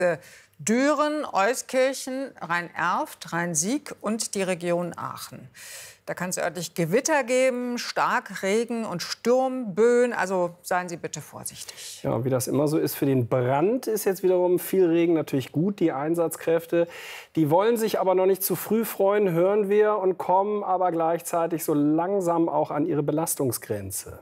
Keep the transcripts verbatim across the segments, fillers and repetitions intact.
Düren, Euskirchen, Rhein-Erft, Rhein-Sieg und die Region Aachen. Da kann es örtlich Gewitter geben, Starkregen und Sturmböen. Also seien Sie bitte vorsichtig. Ja, wie das immer so ist, für den Brand ist jetzt wiederum viel Regen natürlich gut. Die Einsatzkräfte, die wollen sich aber noch nicht zu früh freuen, hören wir, und kommen aber gleichzeitig so langsam auch an ihre Belastungsgrenze.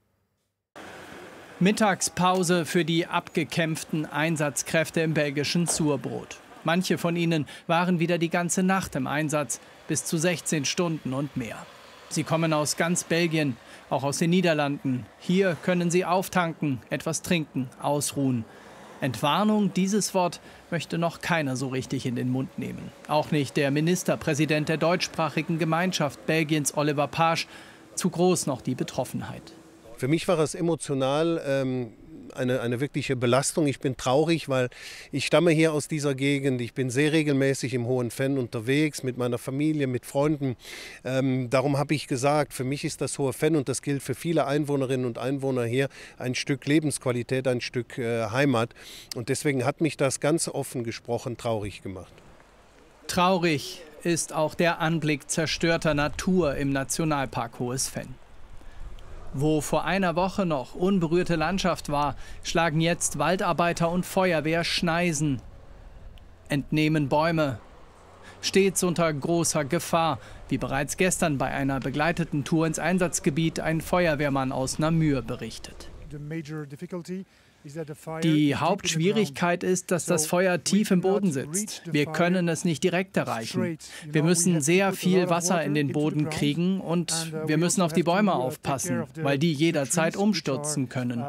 Mittagspause für die abgekämpften Einsatzkräfte im belgischen Surbrot. Manche von ihnen waren wieder die ganze Nacht im Einsatz, bis zu sechzehn Stunden und mehr. Sie kommen aus ganz Belgien, auch aus den Niederlanden. Hier können sie auftanken, etwas trinken, ausruhen. Entwarnung, dieses Wort möchte noch keiner so richtig in den Mund nehmen. Auch nicht der Ministerpräsident der deutschsprachigen Gemeinschaft Belgiens, Oliver Paasch. Zu groß noch die Betroffenheit. Für mich war es emotional ähm, eine, eine wirkliche Belastung. Ich bin traurig, weil ich stamme hier aus dieser Gegend. Ich bin sehr regelmäßig im Hohen Venn unterwegs mit meiner Familie, mit Freunden. Ähm, darum habe ich gesagt, für mich ist das Hohe Venn, und das gilt für viele Einwohnerinnen und Einwohner hier, ein Stück Lebensqualität, ein Stück äh, Heimat. Und deswegen hat mich das ganz offen gesprochen traurig gemacht. Traurig ist auch der Anblick zerstörter Natur im Nationalpark Hohes Venn. Wo vor einer Woche noch unberührte Landschaft war, schlagen jetzt Waldarbeiter und Feuerwehr Schneisen, entnehmen Bäume. Stets unter großer Gefahr, wie bereits gestern bei einer begleiteten Tour ins Einsatzgebiet ein Feuerwehrmann aus Namur berichtet. Die Hauptschwierigkeit ist, dass das Feuer tief im Boden sitzt. Wir können es nicht direkt erreichen. Wir müssen sehr viel Wasser in den Boden kriegen und wir müssen auf die Bäume aufpassen, weil die jederzeit umstürzen können.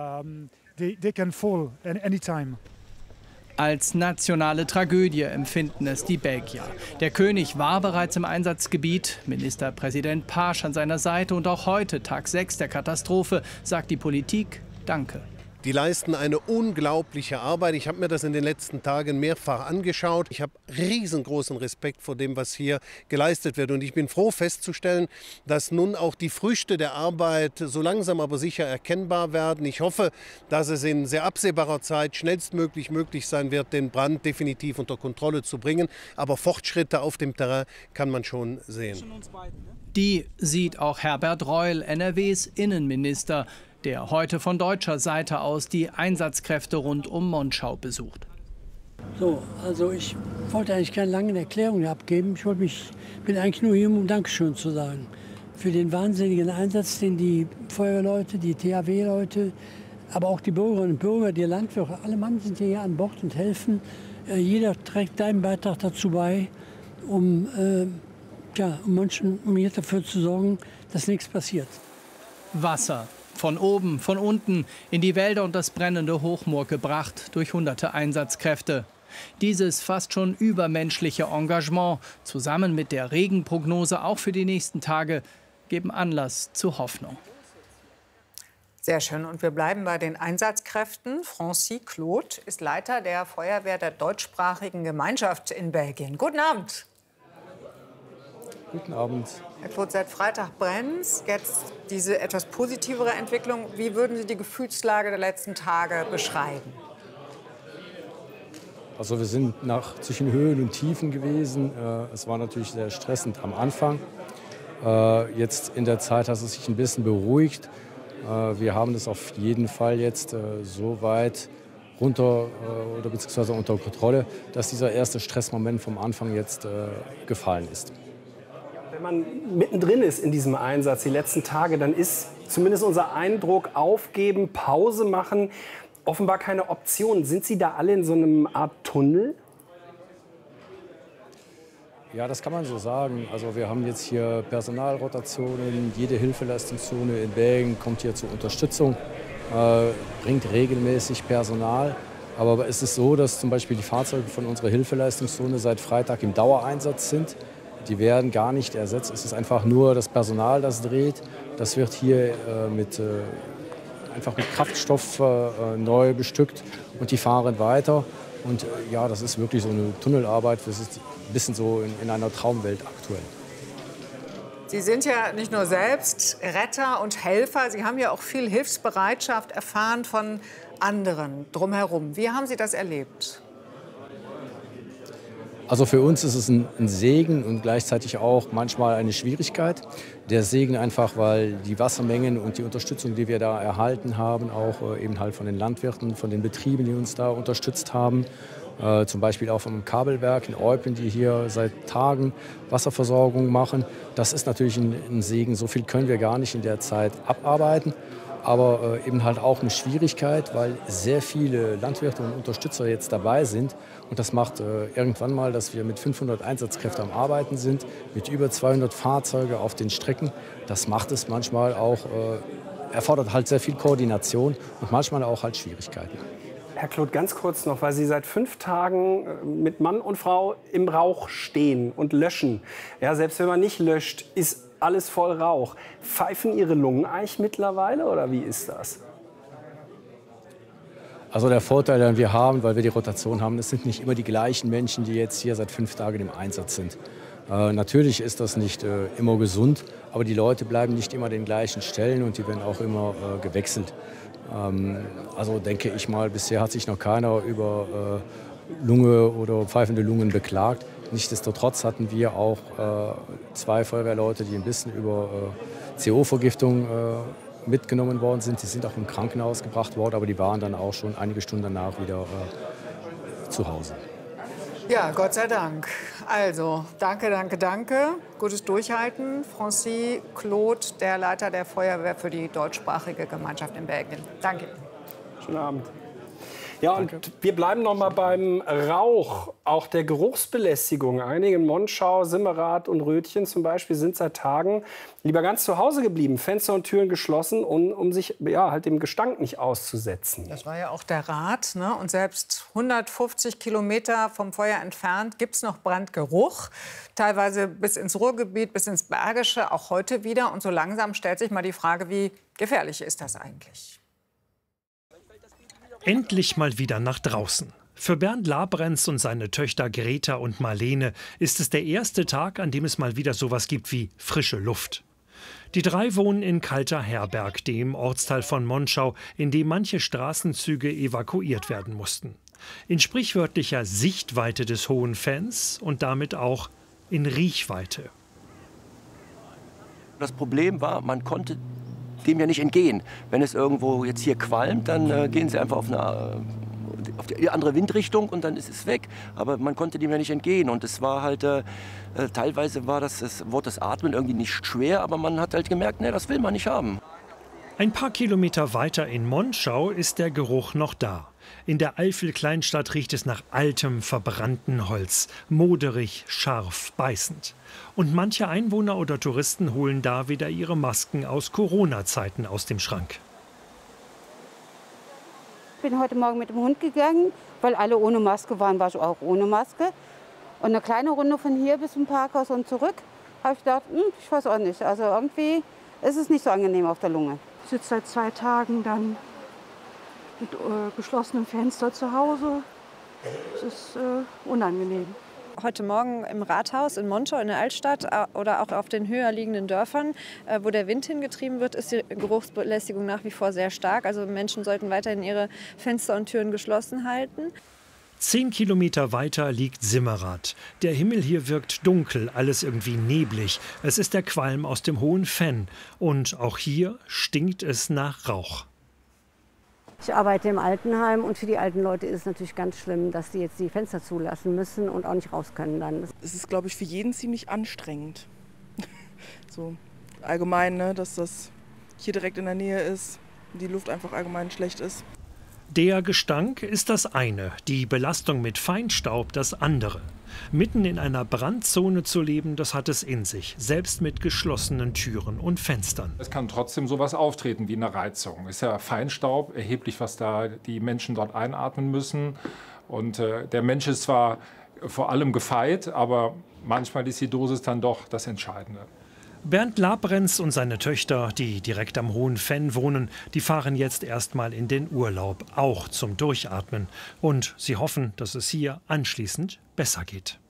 Als nationale Tragödie empfinden es die Belgier. Der König war bereits im Einsatzgebiet, Ministerpräsident Paasch an seiner Seite, und auch heute, Tag sechs der Katastrophe, sagt die Politik Danke. Die leisten eine unglaubliche Arbeit. Ich habe mir das in den letzten Tagen mehrfach angeschaut. Ich habe riesengroßen Respekt vor dem, was hier geleistet wird. Und ich bin froh festzustellen, dass nun auch die Früchte der Arbeit so langsam aber sicher erkennbar werden. Ich hoffe, dass es in sehr absehbarer Zeit schnellstmöglich möglich sein wird, den Brand definitiv unter Kontrolle zu bringen. Aber Fortschritte auf dem Terrain kann man schon sehen. Die sieht auch Herbert Reul, N R Ws Innenminister, der heute von deutscher Seite aus die Einsatzkräfte rund um Monschau besucht. So, also ich wollte eigentlich keine langen Erklärungen abgeben. Ich wollte mich, bin eigentlich nur hier, um Dankeschön zu sagen. Für den wahnsinnigen Einsatz, den die Feuerwehrleute, die T H W-Leute, aber auch die Bürgerinnen und Bürger, die Landwirte, alle Mann sind hier an Bord und helfen. Äh, jeder trägt seinen Beitrag dazu bei, um, äh, ja, um Menschen, um hier dafür zu sorgen, dass nichts passiert. Wasser. Von oben, von unten, in die Wälder und das brennende Hochmoor gebracht durch hunderte Einsatzkräfte. Dieses fast schon übermenschliche Engagement, zusammen mit der Regenprognose auch für die nächsten Tage, geben Anlass zu Hoffnung. Sehr schön. Und wir bleiben bei den Einsatzkräften. Francis Claude ist Leiter der Feuerwehr der deutschsprachigen Gemeinschaft in Belgien. Guten Abend. Guten Abend. Herr Claude, seit Freitag brennt es. Jetzt diese etwas positivere Entwicklung. Wie würden Sie die Gefühlslage der letzten Tage beschreiben? Also wir sind nach zwischen Höhen und Tiefen gewesen. Es war natürlich sehr stressend am Anfang. Jetzt in der Zeit hat es sich ein bisschen beruhigt. Wir haben das auf jeden Fall jetzt so weit runter oder beziehungsweise unter Kontrolle, dass dieser erste Stressmoment vom Anfang jetzt gefallen ist. Wenn man mittendrin ist in diesem Einsatz die letzten Tage, dann ist zumindest unser Eindruck, aufgeben, Pause machen, offenbar keine Option. Sind Sie da alle in so einem Art Tunnel? Ja, das kann man so sagen. Also wir haben jetzt hier Personalrotationen, jede Hilfeleistungszone in Belgien kommt hier zur Unterstützung, äh, bringt regelmäßig Personal. Aber es ist so, dass zum Beispiel die Fahrzeuge von unserer Hilfeleistungszone seit Freitag im Dauereinsatz sind. Die werden gar nicht ersetzt. Es ist einfach nur das Personal, das dreht. Das wird hier äh, mit, äh, einfach mit Kraftstoff äh, neu bestückt und die fahren weiter. Und äh, ja, das ist wirklich so eine Tunnelarbeit. Das ist ein bisschen so in, in einer Traumwelt aktuell. Sie sind ja nicht nur selbst Retter und Helfer, Sie haben ja auch viel Hilfsbereitschaft erfahren von anderen drumherum. Wie haben Sie das erlebt? Also für uns ist es ein, ein Segen und gleichzeitig auch manchmal eine Schwierigkeit. Der Segen einfach, weil die Wassermengen und die Unterstützung, die wir da erhalten haben, auch äh, eben halt von den Landwirten, von den Betrieben, die uns da unterstützt haben, äh, zum Beispiel auch vom Kabelwerk in Eupen, die hier seit Tagen Wasserversorgung machen. Das ist natürlich ein, ein Segen. So viel können wir gar nicht in der Zeit abarbeiten. Aber äh, eben halt auch eine Schwierigkeit, weil sehr viele Landwirte und Unterstützer jetzt dabei sind. Und das macht äh, irgendwann mal, dass wir mit fünfhundert Einsatzkräften am Arbeiten sind, mit über zweihundert Fahrzeuge auf den Strecken. Das macht es manchmal auch, äh, erfordert halt sehr viel Koordination und manchmal auch halt Schwierigkeiten. Herr Klodt, ganz kurz noch, weil Sie seit fünf Tagen mit Mann und Frau im Rauch stehen und löschen. Ja, selbst wenn man nicht löscht, ist alles voll Rauch. Pfeifen Ihre Lungen eigentlich mittlerweile oder wie ist das? Also der Vorteil, den wir haben, weil wir die Rotation haben, es sind nicht immer die gleichen Menschen, die jetzt hier seit fünf Tagen im Einsatz sind. Äh, natürlich ist das nicht äh, immer gesund, aber die Leute bleiben nicht immer an den gleichen Stellen und die werden auch immer äh, gewechselt. Ähm, also denke ich mal, bisher hat sich noch keiner über äh, Lunge oder pfeifende Lungen beklagt. Nichtsdestotrotz hatten wir auch äh, zwei Feuerwehrleute, die ein bisschen über äh, C O-Vergiftung äh, mitgenommen worden sind. Die sind auch im Krankenhaus gebracht worden, aber die waren dann auch schon einige Stunden danach wieder äh, zu Hause. Ja, Gott sei Dank. Also, danke, danke, danke. Gutes Durchhalten. Francis Klodt, der Leiter der Feuerwehr für die deutschsprachige Gemeinschaft in Belgien. Danke. Schönen Abend. Ja, und Danke. Wir bleiben noch mal beim Rauch, auch der Geruchsbelästigung. Einige in Monschau, Simmerath und Rötchen zum Beispiel sind seit Tagen lieber ganz zu Hause geblieben, Fenster und Türen geschlossen, um, um sich ja, halt dem Gestank nicht auszusetzen. Das war ja auch der Rat, ne? Und selbst hundertfünfzig Kilometer vom Feuer entfernt gibt es noch Brandgeruch, teilweise bis ins Ruhrgebiet, bis ins Bergische, auch heute wieder. Und so langsam stellt sich mal die Frage, wie gefährlich ist das eigentlich? Endlich mal wieder nach draußen. Für Bernd Labrenz und seine Töchter Greta und Marlene ist es der erste Tag, an dem es mal wieder sowas gibt wie frische Luft. Die drei wohnen in Kalter-Herberg, dem Ortsteil von Monschau, in dem manche Straßenzüge evakuiert werden mussten. In sprichwörtlicher Sichtweite des Hohen Fenns und damit auch in Riechweite. Das Problem war, man konnte dem ja nicht entgehen. Wenn es irgendwo jetzt hier qualmt, dann äh, gehen sie einfach auf eine, äh, auf die andere Windrichtung und dann ist es weg. Aber man konnte dem ja nicht entgehen. Und es war halt, äh, äh, teilweise war das, das Wort das Atmen irgendwie nicht schwer, aber man hat halt gemerkt, nee, das will man nicht haben. Ein paar Kilometer weiter in Monschau ist der Geruch noch da. In der Eifel-Kleinstadt riecht es nach altem, verbrannten Holz. Moderig, scharf, beißend. Und manche Einwohner oder Touristen holen da wieder ihre Masken aus Corona-Zeiten aus dem Schrank. Ich bin heute Morgen mit dem Hund gegangen, weil alle ohne Maske waren, war ich auch ohne Maske. Und eine kleine Runde von hier bis zum Parkhaus und zurück, habe ich gedacht, hm, ich weiß auch nicht. Also irgendwie ist es nicht so angenehm auf der Lunge. Ich sitze seit zwei Tagen dann mit äh, geschlossenem Fenster zu Hause. Es ist äh, unangenehm. Heute Morgen im Rathaus in Monschau in der Altstadt oder auch auf den höher liegenden Dörfern, wo der Wind hingetrieben wird, ist die Geruchsbelästigung nach wie vor sehr stark. Also Menschen sollten weiterhin ihre Fenster und Türen geschlossen halten. Zehn Kilometer weiter liegt Simmerath. Der Himmel hier wirkt dunkel, alles irgendwie neblig. Es ist der Qualm aus dem Hohen Fenn. Und auch hier stinkt es nach Rauch. Ich arbeite im Altenheim und für die alten Leute ist es natürlich ganz schlimm, dass die jetzt die Fenster zulassen müssen und auch nicht raus können dann. Es ist, glaube ich, für jeden ziemlich anstrengend. So allgemein, ne, dass das hier direkt in der Nähe ist, die Luft einfach allgemein schlecht ist. Der Gestank ist das eine, die Belastung mit Feinstaub das andere. Mitten in einer Brandzone zu leben, das hat es in sich, selbst mit geschlossenen Türen und Fenstern. Es kann trotzdem sowas auftreten wie eine Reizung. Es ist ja Feinstaub, erheblich, was da die Menschen dort einatmen müssen. Und äh, der Mensch ist zwar vor allem gefeit, aber manchmal ist die Dosis dann doch das Entscheidende. Bernd Labrenz und seine Töchter, die direkt am Hohen Fenn wohnen, die fahren jetzt erstmal in den Urlaub, auch zum Durchatmen. Und sie hoffen, dass es hier anschließend besser geht.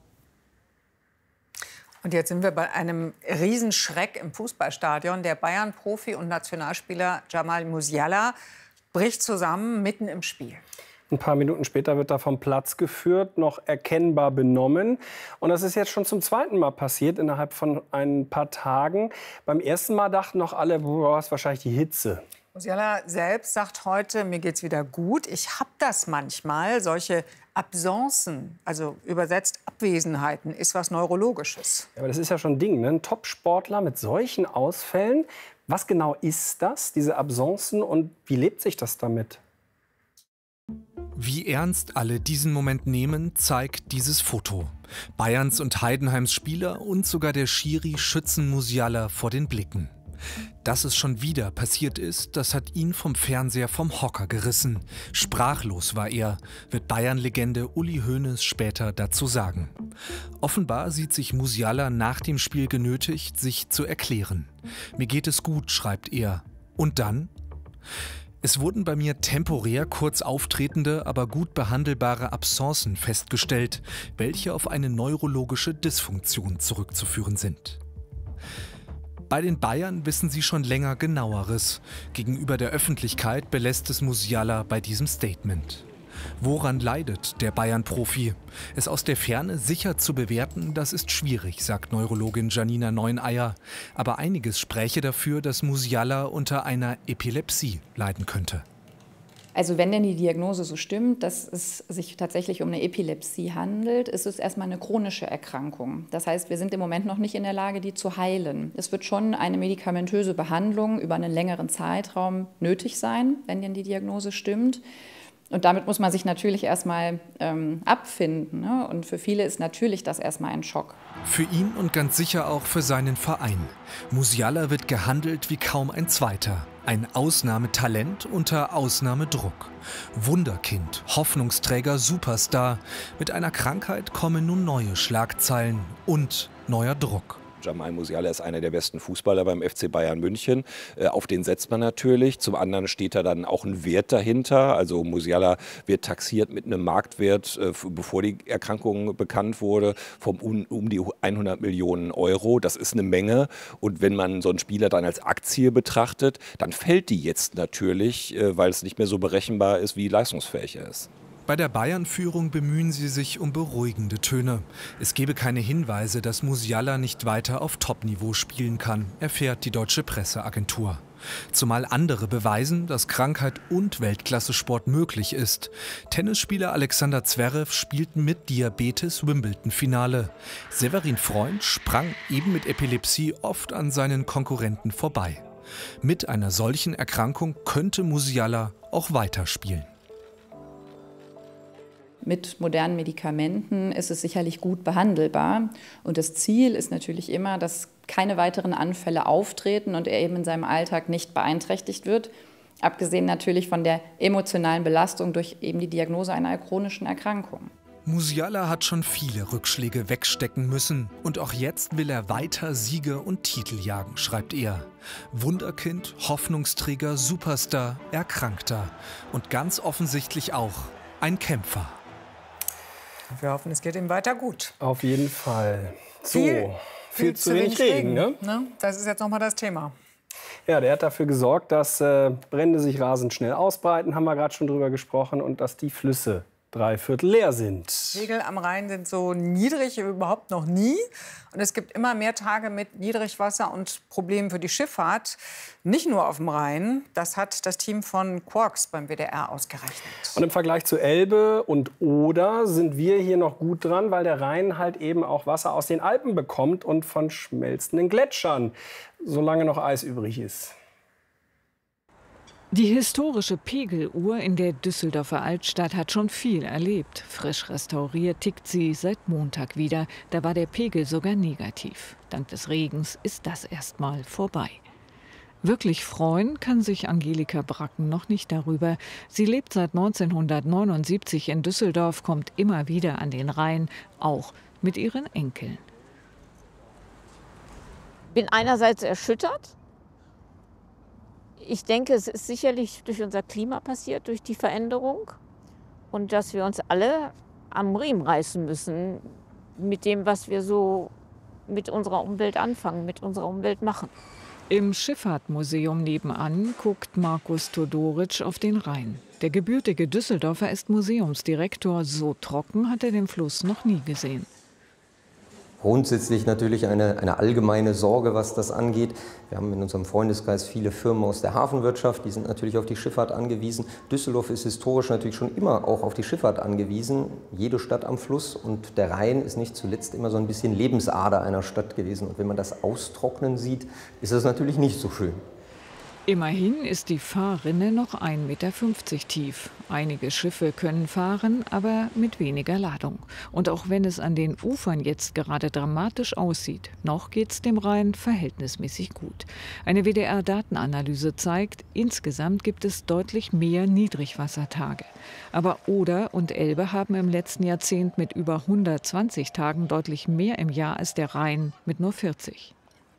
Und jetzt sind wir bei einem Riesenschreck im Fußballstadion. Der Bayern-Profi und Nationalspieler Jamal Musiala bricht zusammen mitten im Spiel. Ein paar Minuten später wird er vom Platz geführt, noch erkennbar benommen. Und das ist jetzt schon zum zweiten Mal passiert, innerhalb von ein paar Tagen. Beim ersten Mal dachten noch alle, boah, ist wahrscheinlich die Hitze. Musiala selbst sagt heute, mir geht's wieder gut. Ich habe das manchmal, solche Absenzen, also übersetzt Abwesenheiten, ist was Neurologisches. Ja, aber das ist ja schon ein Ding, ne? Ein Top-Sportler mit solchen Ausfällen. Was genau ist das, diese Absenzen, und wie lebt sich das damit? Wie ernst alle diesen Moment nehmen, zeigt dieses Foto. Bayerns und Heidenheims Spieler und sogar der Schiri schützen Musiala vor den Blicken. Dass es schon wieder passiert ist, das hat ihn vom Fernseher vom Hocker gerissen. Sprachlos war er, wird Bayern-Legende Uli Hoeneß später dazu sagen. Offenbar sieht sich Musiala nach dem Spiel genötigt, sich zu erklären. Mir geht es gut, schreibt er. Und dann? Es wurden bei mir temporär kurz auftretende, aber gut behandelbare Absencen festgestellt, welche auf eine neurologische Dysfunktion zurückzuführen sind. Bei den Bayern wissen sie schon länger Genaueres. Gegenüber der Öffentlichkeit belässt es Musiala bei diesem Statement. Woran leidet der Bayern-Profi? Es aus der Ferne sicher zu bewerten, das ist schwierig, sagt Neurologin Janina Neuneier. Aber einiges spräche dafür, dass Musiala unter einer Epilepsie leiden könnte. Also wenn denn die Diagnose so stimmt, dass es sich tatsächlich um eine Epilepsie handelt, ist es erstmal eine chronische Erkrankung. Das heißt, wir sind im Moment noch nicht in der Lage, die zu heilen. Es wird schon eine medikamentöse Behandlung über einen längeren Zeitraum nötig sein, wenn denn die Diagnose stimmt. Und damit muss man sich natürlich erstmal ähm, abfinden, ne? Und für viele ist natürlich das erstmal ein Schock. Für ihn und ganz sicher auch für seinen Verein. Musiala wird gehandelt wie kaum ein zweiter. Ein Ausnahmetalent unter Ausnahmedruck. Wunderkind, Hoffnungsträger, Superstar. Mit einer Krankheit kommen nun neue Schlagzeilen und neuer Druck. Jamal Musiala ist einer der besten Fußballer beim F C Bayern München. Auf den setzt man natürlich. Zum anderen steht da dann auch ein Wert dahinter. Also Musiala wird taxiert mit einem Marktwert, bevor die Erkrankung bekannt wurde, von um, um die hundert Millionen Euro. Das ist eine Menge. Und wenn man so einen Spieler dann als Aktie betrachtet, dann fällt die jetzt natürlich, weil es nicht mehr so berechenbar ist, wie leistungsfähig er ist. Bei der Bayern-Führung bemühen sie sich um beruhigende Töne. Es gebe keine Hinweise, dass Musiala nicht weiter auf Top-Niveau spielen kann, erfährt die deutsche Presseagentur. Zumal andere beweisen, dass Krankheit und Weltklasse-Sport möglich ist. Tennisspieler Alexander Zverev spielt mit Diabetes Wimbledon-Finale. Severin Freund sprang eben mit Epilepsie oft an seinen Konkurrenten vorbei. Mit einer solchen Erkrankung könnte Musiala auch weiterspielen. Mit modernen Medikamenten ist es sicherlich gut behandelbar. Und das Ziel ist natürlich immer, dass keine weiteren Anfälle auftreten und er eben in seinem Alltag nicht beeinträchtigt wird. Abgesehen natürlich von der emotionalen Belastung durch eben die Diagnose einer chronischen Erkrankung. Musiala hat schon viele Rückschläge wegstecken müssen. Und auch jetzt will er weiter Siege und Titel jagen, schreibt er. Wunderkind, Hoffnungsträger, Superstar, Erkrankter. Und ganz offensichtlich auch ein Kämpfer. Wir hoffen, es geht ihm weiter gut. Auf jeden Fall. So, Viel, viel, viel zu wenig Regen, ne? ne? Das ist jetzt noch mal das Thema. Ja, der hat dafür gesorgt, dass äh, Brände sich rasend schnell ausbreiten, haben wir gerade schon drüber gesprochen, und dass die Flüsse drei Viertel leer sind. Pegel am Rhein sind so niedrig wie überhaupt noch nie. Und es gibt immer mehr Tage mit Niedrigwasser und Problemen für die Schifffahrt. Nicht nur auf dem Rhein. Das hat das Team von Quarks beim W D R ausgerechnet. Und im Vergleich zu Elbe und Oder sind wir hier noch gut dran, weil der Rhein halt eben auch Wasser aus den Alpen bekommt und von schmelzenden Gletschern, solange noch Eis übrig ist. Die historische Pegeluhr in der Düsseldorfer Altstadt hat schon viel erlebt. Frisch restauriert tickt sie seit Montag wieder. Da war der Pegel sogar negativ. Dank des Regens ist das erstmal vorbei. Wirklich freuen kann sich Angelika Bracken noch nicht darüber. Sie lebt seit neunzehnhundertneunundsiebzig in Düsseldorf, kommt immer wieder an den Rhein, auch mit ihren Enkeln. Ich bin einerseits erschüttert. Ich denke, es ist sicherlich durch unser Klima passiert, durch die Veränderung. Und dass wir uns alle am Riemen reißen müssen mit dem, was wir so mit unserer Umwelt anfangen, mit unserer Umwelt machen. Im Schifffahrtmuseum nebenan guckt Markus Todoritsch auf den Rhein. Der gebürtige Düsseldorfer ist Museumsdirektor. So trocken hat er den Fluss noch nie gesehen. Grundsätzlich natürlich eine, eine allgemeine Sorge, was das angeht. Wir haben in unserem Freundeskreis viele Firmen aus der Hafenwirtschaft, die sind natürlich auf die Schifffahrt angewiesen. Düsseldorf ist historisch natürlich schon immer auch auf die Schifffahrt angewiesen. Jede Stadt am Fluss, und der Rhein ist nicht zuletzt immer so ein bisschen Lebensader einer Stadt gewesen. Und wenn man das austrocknen sieht, ist das natürlich nicht so schön. Immerhin ist die Fahrrinne noch ein Meter fünfzig tief. Einige Schiffe können fahren, aber mit weniger Ladung. Und auch wenn es an den Ufern jetzt gerade dramatisch aussieht, noch geht es dem Rhein verhältnismäßig gut. Eine W D R-Datenanalyse zeigt, insgesamt gibt es deutlich mehr Niedrigwassertage. Aber Oder und Elbe haben im letzten Jahrzehnt mit über hundertzwanzig Tagen deutlich mehr im Jahr als der Rhein mit nur vierzig.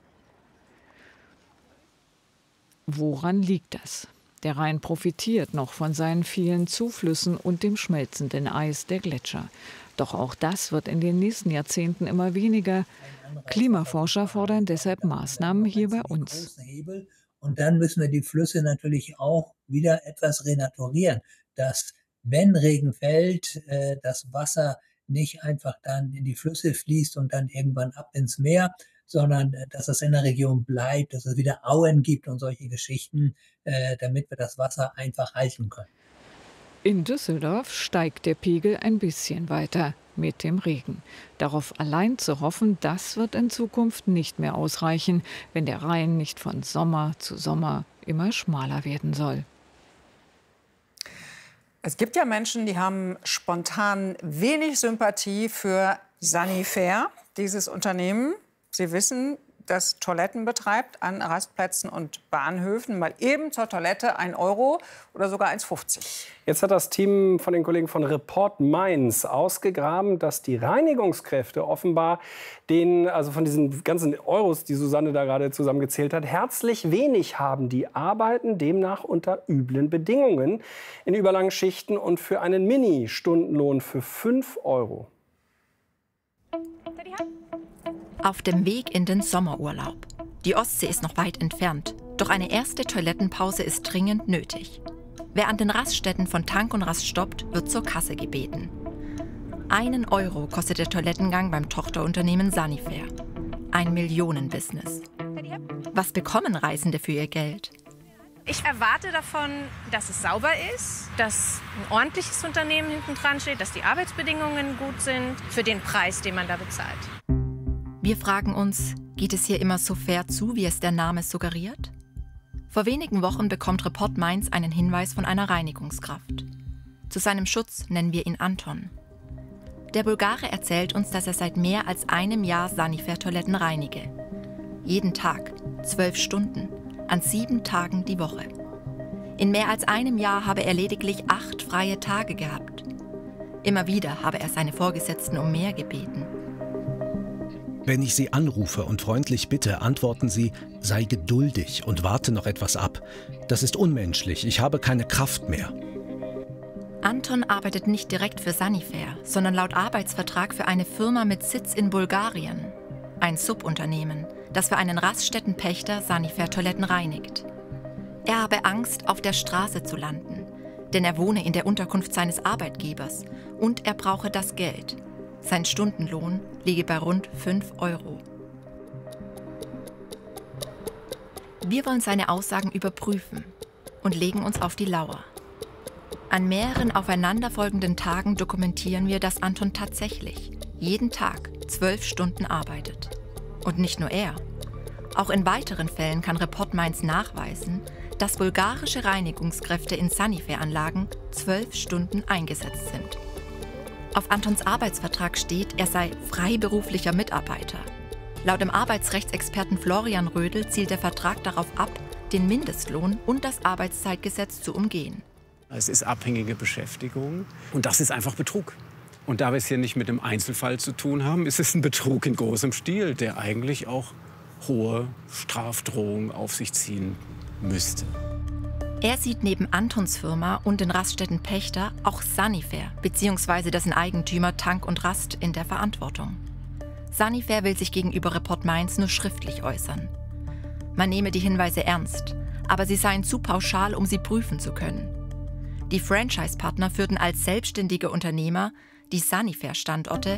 Woran liegt das? Der Rhein profitiert noch von seinen vielen Zuflüssen und dem schmelzenden Eis der Gletscher. Doch auch das wird in den nächsten Jahrzehnten immer weniger. Klimaforscher fordern deshalb Maßnahmen hier bei uns. Und dann müssen wir die Flüsse natürlich auch wieder etwas renaturieren, dass, wenn Regen fällt, das Wasser nicht einfach dann in die Flüsse fließt und dann irgendwann ab ins Meer, sondern dass es in der Region bleibt, dass es wieder Auen gibt und solche Geschichten, äh, damit wir das Wasser einfach halten können. In Düsseldorf steigt der Pegel ein bisschen weiter mit dem Regen. Darauf allein zu hoffen, das wird in Zukunft nicht mehr ausreichen, wenn der Rhein nicht von Sommer zu Sommer immer schmaler werden soll. Es gibt ja Menschen, die haben spontan wenig Sympathie für Sanifair, dieses Unternehmen. Sie wissen, das Toiletten betreibt an Rastplätzen und Bahnhöfen. Mal eben zur Toilette ein Euro oder sogar eins fünfzig. Jetzt hat das Team von den Kollegen von Report Mainz ausgegraben, dass die Reinigungskräfte offenbar den, also von diesen ganzen Euros, die Susanne da gerade zusammengezählt hat, herzlich wenig haben. Die arbeiten demnach unter üblen Bedingungen in überlangen Schichten und für einen Mini-Stundenlohn für fünf Euro. Auf dem Weg in den Sommerurlaub. Die Ostsee ist noch weit entfernt, doch eine erste Toilettenpause ist dringend nötig. Wer an den Raststätten von Tank und Rast stoppt, wird zur Kasse gebeten. Einen Euro kostet der Toilettengang beim Tochterunternehmen Sanifair. Ein Millionenbusiness. Was bekommen Reisende für ihr Geld? Ich erwarte davon, dass es sauber ist, dass ein ordentliches Unternehmen hinten dran steht, dass die Arbeitsbedingungen gut sind für den Preis, den man da bezahlt. Wir fragen uns, geht es hier immer so fair zu, wie es der Name suggeriert? Vor wenigen Wochen bekommt Report Mainz einen Hinweis von einer Reinigungskraft. Zu seinem Schutz nennen wir ihn Anton. Der Bulgare erzählt uns, dass er seit mehr als einem Jahr Sanifair-Toiletten reinige. Jeden Tag, zwölf Stunden, an sieben Tagen die Woche. In mehr als einem Jahr habe er lediglich acht freie Tage gehabt. Immer wieder habe er seine Vorgesetzten um mehr gebeten. Wenn ich Sie anrufe und freundlich bitte, antworten Sie, sei geduldig und warte noch etwas ab. Das ist unmenschlich, ich habe keine Kraft mehr. Anton arbeitet nicht direkt für Sanifair, sondern laut Arbeitsvertrag für eine Firma mit Sitz in Bulgarien. Ein Subunternehmen, das für einen Raststättenpächter Sanifair-Toiletten reinigt. Er habe Angst, auf der Straße zu landen, denn er wohne in der Unterkunft seines Arbeitgebers und er brauche das Geld. Sein Stundenlohn liege bei rund fünf Euro. Wir wollen seine Aussagen überprüfen und legen uns auf die Lauer. An mehreren aufeinanderfolgenden Tagen dokumentieren wir, dass Anton tatsächlich jeden Tag zwölf Stunden arbeitet. Und nicht nur er. Auch in weiteren Fällen kann Report Mainz nachweisen, dass bulgarische Reinigungskräfte in Sanifair-Anlagen zwölf Stunden eingesetzt sind. Auf Antons Arbeitsvertrag steht, er sei freiberuflicher Mitarbeiter. Laut dem Arbeitsrechtsexperten Florian Rödel zielt der Vertrag darauf ab, den Mindestlohn und das Arbeitszeitgesetz zu umgehen. Es ist abhängige Beschäftigung und das ist einfach Betrug. Und da wir es hier nicht mit einem Einzelfall zu tun haben, ist es ein Betrug in großem Stil, der eigentlich auch hohe Strafdrohungen auf sich ziehen müsste. Er sieht neben Antons Firma und den Raststätten Pächter auch Sanifair bzw. dessen Eigentümer Tank und Rast in der Verantwortung. Sanifair will sich gegenüber Report Mainz nur schriftlich äußern. Man nehme die Hinweise ernst, aber sie seien zu pauschal, um sie prüfen zu können. Die Franchise-Partner führten als selbstständige Unternehmer die Sanifair-Standorte